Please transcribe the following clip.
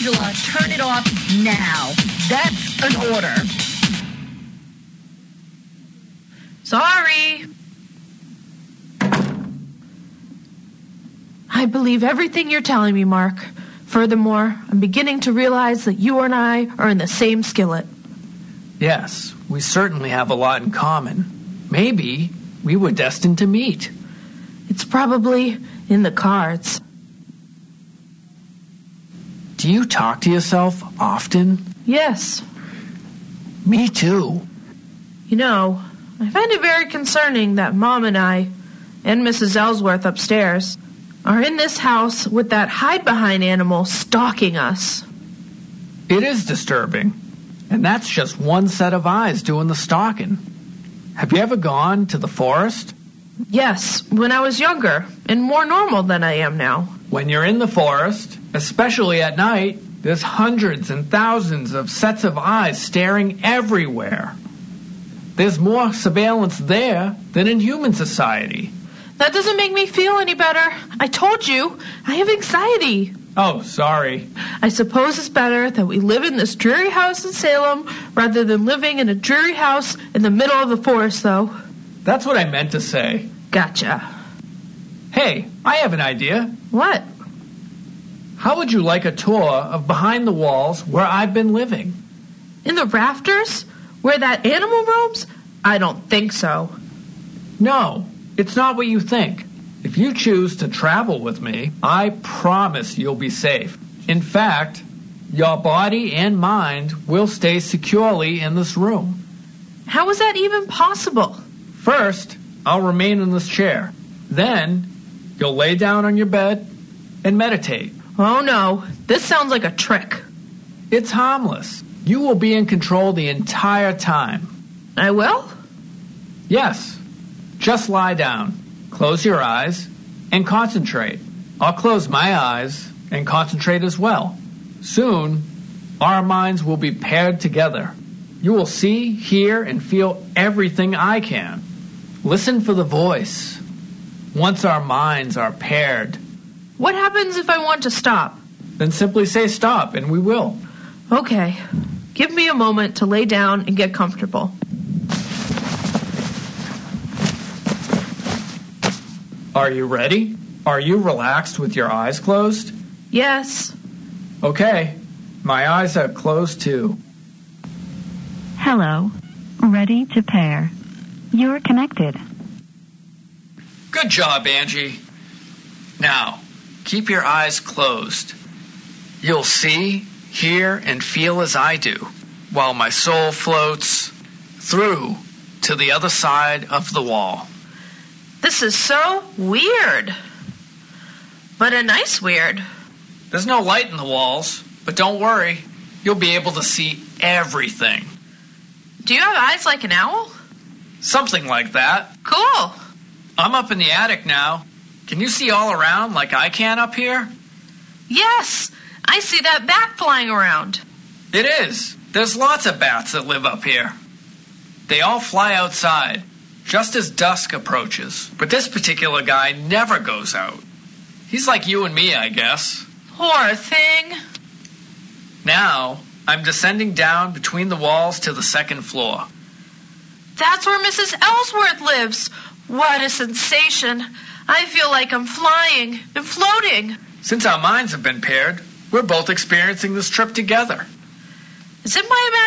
Angela, turn it off now. That's an order. Sorry. I believe everything you're telling me, Mark. Furthermore, I'm beginning to realize that you and I are in the same skillet. Yes, we certainly have a lot in common. Maybe we were destined to meet. It's probably in the cards. Do you talk to yourself often? Yes. Me too. You know, I find it very concerning that Mom and I, and Mrs. Ellsworth upstairs, are in this house with that hide-behind animal stalking us. It is disturbing. And that's just one set of eyes doing the stalking. Have you ever gone to the forest? Yes, when I was younger, and more normal than I am now. When you're in the forest, especially at night, there's hundreds and thousands of sets of eyes staring everywhere. There's more surveillance there than in human society. That doesn't make me feel any better. I told you, I have anxiety. Oh, sorry. I suppose it's better that we live in this dreary house in Salem rather than living in a dreary house in the middle of the forest, though. That's what I meant to say. Gotcha. Hey, I have an idea. What? How would you like a tour of behind the walls where I've been living? In the rafters? Where that animal roams? I don't think so. No, it's not what you think. If you choose to travel with me, I promise you'll be safe. In fact, your body and mind will stay securely in this room. How is that even possible? First, I'll remain in this chair. Then, you'll lay down on your bed and meditate. Oh no, this sounds like a trick. It's harmless. You will be in control the entire time. I will? Yes. Just lie down. Close your eyes and concentrate. I'll close my eyes and concentrate as well. Soon, our minds will be paired together. You will see, hear, and feel everything I can. Listen for the voice. Once our minds are paired, What happens if I want to stop? then simply say stop, and we will. Okay. Give me a moment to lay down and get comfortable. Are you ready? Are you relaxed with your eyes closed? Yes. Okay. My eyes are closed too. Hello. Ready to pair. You're connected. Good job, Angie. Now, keep your eyes closed. You'll see, hear, and feel as I do, while my soul floats through to the other side of the wall. This is so weird. But a nice weird. There's no light in the walls, but don't worry. You'll be able to see everything. Do you have eyes like an owl? Something like that. Cool. I'm up in the attic now. Can you see all around like I can up here? Yes, I see that bat flying around. It is. There's lots of bats that live up here. They all fly outside, just as dusk approaches. But this particular guy never goes out. He's like you and me, I guess. Poor thing. Now, I'm descending down between the walls to the second floor. That's where Mrs. Ellsworth lives. What a sensation. I feel like I'm flying and floating. Since our minds have been paired, we're both experiencing this trip together. Is it my imagination?